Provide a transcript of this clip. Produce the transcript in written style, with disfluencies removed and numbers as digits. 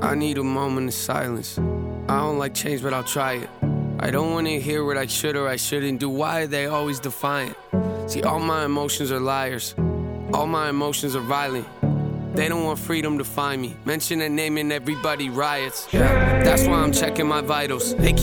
I need a moment of silence. I don't like change, but I'll try it. I don't want to hear what I should or I shouldn't do. Why are they always defiant? See, all my emotions are liars. All my emotions are violent. They don't want freedom to find me. Mention a name and everybody riots. Yeah, that's why I'm checking my vitals. They